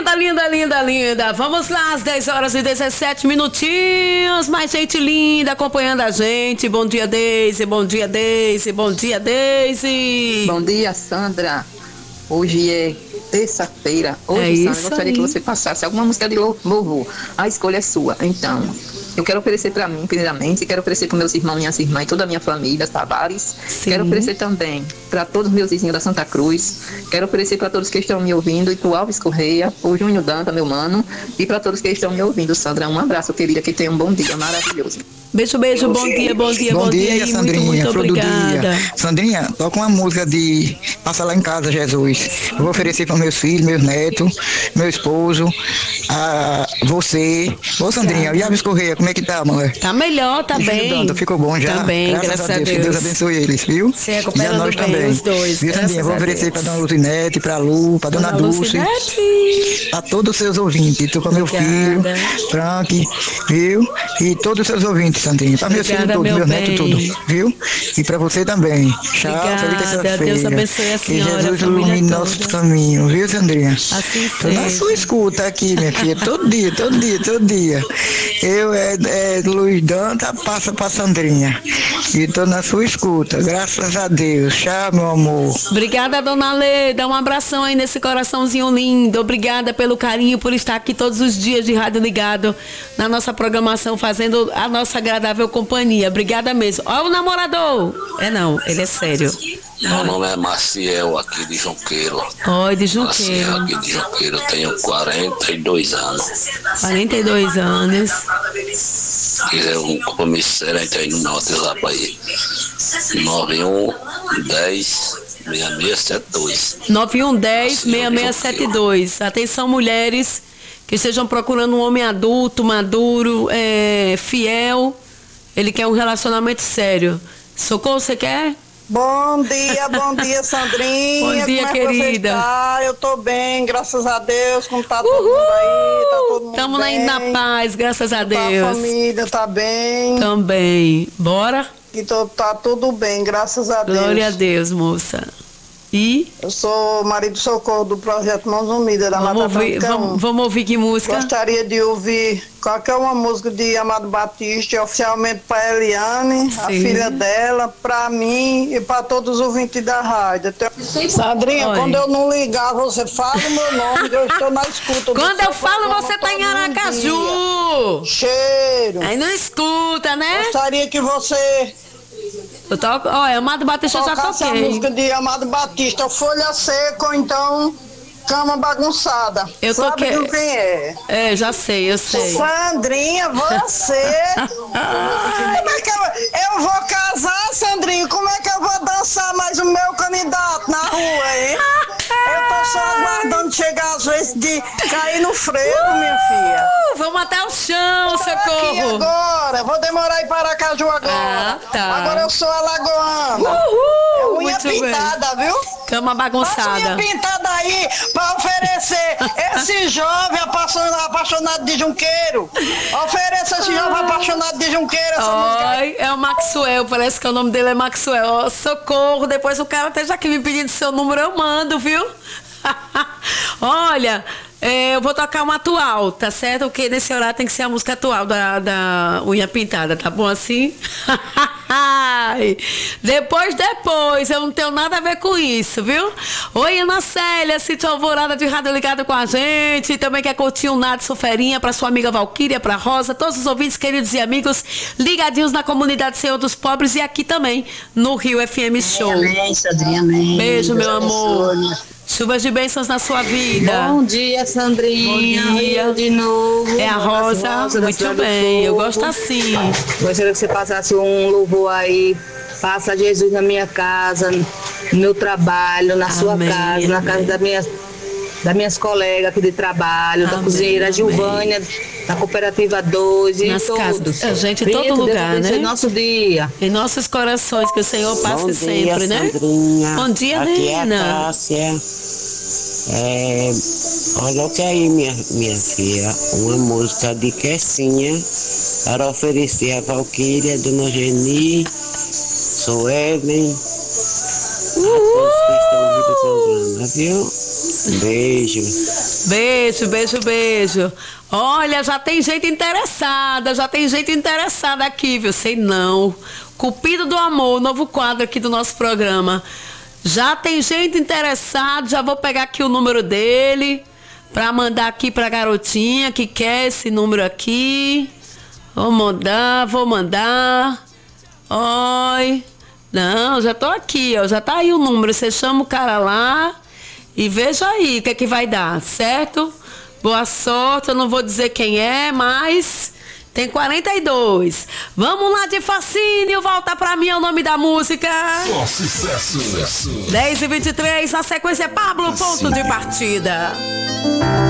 Linda, linda, linda, linda. Vamos lá, às 10 horas e 17 minutinhos. Mais gente linda acompanhando a gente. Bom dia, Deise. Bom dia, Deise. Bom dia, Deise. Bom dia, Sandra. Hoje é terça-feira. Hoje, Sandra, eu gostaria que você passasse alguma música de louvor. A escolha é sua. Então, eu quero oferecer para mim, primeiramente, quero oferecer para meus irmãos, minhas irmãs e toda a minha família, Tavares. Sim. Quero oferecer também para todos os meus vizinhos da Santa Cruz. Quero oferecer para todos que estão me ouvindo e para o Alves Correia, o Júnior Danta, meu mano, e para todos que estão me ouvindo, Sandra. Um abraço, querida, que tenha um bom dia maravilhoso. Beijo, beijo, bom dia, bom dia, bom dia. Sandrinha, muito obrigada. Sandrinha, toca uma música de Passa Lá em Casa, Jesus. Eu vou oferecer para meus filhos, meus netos, meu esposo, a você. Ô, Sandrinha, e Alves Correia, como é que tá, mãe? Tá melhor, tá bem. Ficou bom já? Tá bem, graças a Deus. Que Deus abençoe eles, viu? Você recuperando nós bem também. os dois, Viu, Sandrinha? Vou oferecer para Dona Luzinete, para Lu, para Dona Dulce, a todos os seus ouvintes. Tu com meu filho, Frank, viu? E todos os seus ouvintes, Sandrinha. Para meus filhos todos, meus netos todos, viu? E para você também. Tchau, feliz terça-feira. Deus abençoe a senhora. Que Jesus ilumine nosso caminho, viu, Sandrinha? Assim Tô na sua escuta aqui, minha filha, todo dia. Eu, Luiz Danta, passa pra Sandrinha. E tô na sua escuta, graças a Deus. Tchau, meu amor. Obrigada, dona Lê. Dá um abração aí nesse coraçãozinho lindo. Obrigada pelo carinho, por estar aqui todos os dias de rádio ligado na nossa programação, fazendo a nossa agradável companhia. Obrigada mesmo. Ó o namorador. Não, ele é sério. Meu nome é Maciel, aqui de Junqueiro. Oi, de Junqueiro. Maciel, aqui de Junqueiro. Tenho 42 anos. 42 anos. Quiser um compromisso, entra aí no meu WhatsApp aí. 9110-6672. 9110-6672. Atenção, mulheres que estejam procurando um homem adulto, maduro, fiel. Ele quer um relacionamento sério. Socorro, você quer? Bom dia, Sandrinha. Bom dia, como querida. Você tá? Eu tô bem, graças a Deus. Como tá todo mundo aí? Tá todo mundo Estamos bem? indo na paz, graças a Deus. A família tá bem. Também. Bora? E tá tudo bem, graças a Deus. Glória a Deus, moça. E? Eu sou Marido Socorro do Projeto Mãos Unidas da Mata Franca 1. Vamos ouvir que música? Gostaria de ouvir qualquer uma música de Amado Batista, oficialmente para Eliane, a filha dela, para mim e para todos os ouvintes da rádio. Sandrinha, quando eu não ligar, você fala o meu nome, que eu estou na escuta. Quando eu falo, você tá em Aracaju. Cheiro. Aí não escuta, né? Gostaria que você... Eu toco, Amado Batista eu já toquei. A música de Amado Batista, Folha Seca, ou então Cama Bagunçada. Eu toquei. Sabe quem é? Já sei, eu sei. Sandrinha, você... Como é que eu vou casar, Sandrinha? Como é que eu vou dançar mais o meu candidato na rua, hein? Eu tô só aguardando chegar às vezes de cair no frevo, minha filha. Vamos até o chão, Socorro. Aqui agora, vou demorar ir para Aracaju agora. Tá. Agora eu sou alagoana. Unha pintada, viu? Cama bagunçada. Passa unha pintada aí para oferecer esse jovem apaixonado de Junqueiro. Ofereça esse jovem apaixonado de Junqueiro. É o Maxwell, parece que o nome dele é Maxwell. Socorro, depois o cara esteja aqui me pedindo seu número, eu mando, viu? Olha, eu vou tocar uma atual, tá certo? Porque nesse horário tem que ser a música atual da Unha Pintada, tá bom assim? Depois, eu não tenho nada a ver com isso, viu? Oi, Ana Célia, Sítio Alvorada de rádio ligado com a gente. Também quer curtir um Nadson Ferinha pra sua amiga Valquíria, pra Rosa, todos os ouvintes, queridos e amigos, ligadinhos na comunidade Senhor dos Pobres e aqui também no Rio FM Show. Amém, Sandrinha, amém. Beijo, meu amor. Chuvas de bênçãos na sua vida. Bom dia, Sandrinha. Bom dia. De novo. É a Rosa. Muito bem, eu gosto assim. Gostaria que você passasse um louvor aí. Passa Jesus na minha casa, no meu trabalho, na sua casa, na casa das minhas colegas aqui de trabalho, da cozinheira Gilvânia, da Cooperativa 2 e todos. A gente em todo lugar, né? Nosso dia. Em nossos corações, que o Senhor passe Bom sempre, dia, né? Sandrinha. Bom dia, aqui Nena. É a Cássia. Olha que aí, minha filha, uma música de Quessinha para oferecer a Valquíria, Dona Geni, Suelen, a todos que estão ouvindo o programa, viu? Beijo. Beijo. Olha, já tem gente interessada aqui, viu? Sei não. Cupido do Amor, novo quadro aqui do nosso programa. Já tem gente interessada, já vou pegar aqui o número dele pra mandar aqui pra garotinha que quer esse número aqui. Vou mandar. Oi. Não, já tô aqui, ó. Já tá aí o número. Você chama o cara lá e veja aí o que é que vai dar, certo? Boa sorte, eu não vou dizer quem é, mas tem 42. Vamos lá de Fascínio, volta pra mim, é o nome da música. Só sucesso. 10h23, na sequência Pablo, ponto de partida.